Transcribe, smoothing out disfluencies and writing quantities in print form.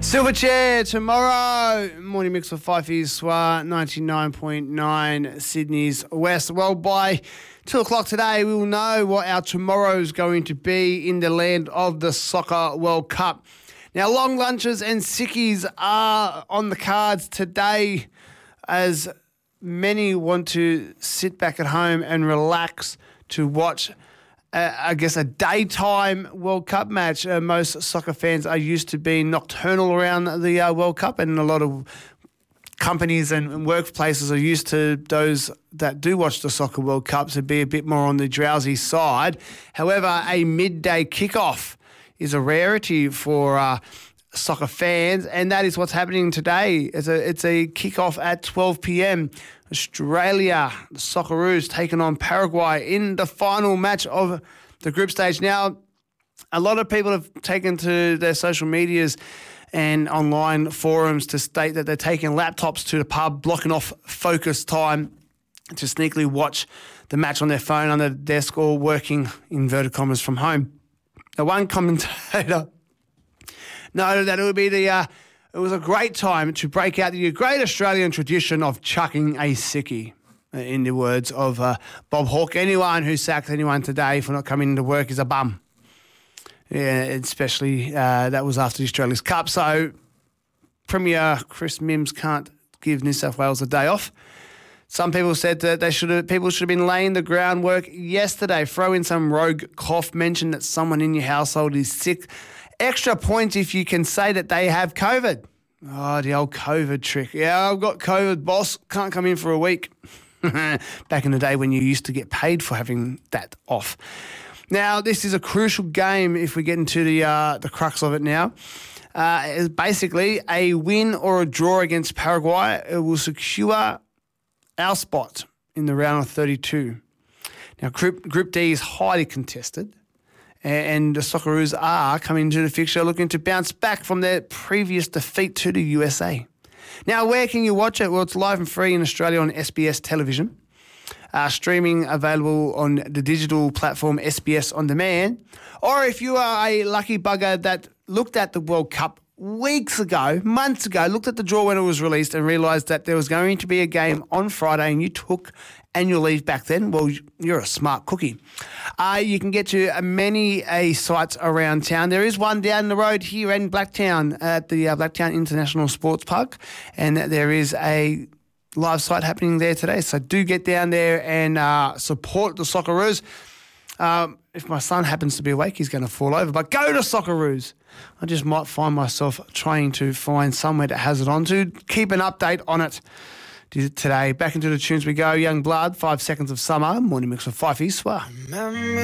Silverchair tomorrow. Morning mix with Fifey Swa, 99.9 Sydney's West. Well, by 2 o'clock today, we will know what our tomorrow is going to be in the land of the Soccer World Cup. Now, long lunches and sickies are on the cards today as many want to sit back at home and relax to watch a daytime World Cup match. Most soccer fans are used to being nocturnal around the World Cup, and a lot of companies and workplaces are used to those that do watch the Soccer World Cup to be a bit more on the drowsy side. However, a midday kickoff is a rarity for soccer fans, and that is what's happening today. It's a kickoff at 12 p.m. Australia, the Socceroos, taking on Paraguay in the final match of the group stage. Now, a lot of people have taken to their social medias and online forums to state that they're taking laptops to the pub, blocking off focus time to sneakily watch the match on their phone, on their desk, or working, inverted commas, from home. Now, one commentator noted that it was a great time to break out the great Australian tradition of chucking a sickie, in the words of Bob Hawke. Anyone who sacks anyone today for not coming into work is a bum. Yeah, especially that was after the Australia's Cup. So Premier Chris Mims can't give New South Wales a day off. Some people said that people should have been laying the groundwork yesterday. Throw in some rogue cough, mention that someone in your household is sick. Extra points if you can say that they have COVID. Oh, the old COVID trick. Yeah, I've got COVID, boss. Can't come in for a week. Back in the day when you used to get paid for having that off. Now, this is a crucial game if we get into the crux of it now. It's basically a win or a draw against Paraguay. It will secure our spot in the round of 32. Now, Group D is highly contested, and the Socceroos are coming into the fixture looking to bounce back from their previous defeat to the USA. Now, where can you watch it? Well, it's live and free in Australia on SBS television. Streaming available on the digital platform SBS On Demand. Or if you are a lucky bugger that looked at the World Cup months ago, looked at the draw when it was released and realised that there was going to be a game on Friday and you took annual leave back then, well, you're a smart cookie. You can get to many sites around town. There is one down the road here in Blacktown at the Blacktown International Sports Park, and there is a live site happening there today. So do get down there and support the Socceroos. If my son happens to be awake, he's going to fall over. But go to Socceroos. I just might find myself trying to find somewhere that has it on to keep an update on it today. Back into the tunes we go. Young Blood, 5 Seconds of Summer. Morning mix with Fifey Swa.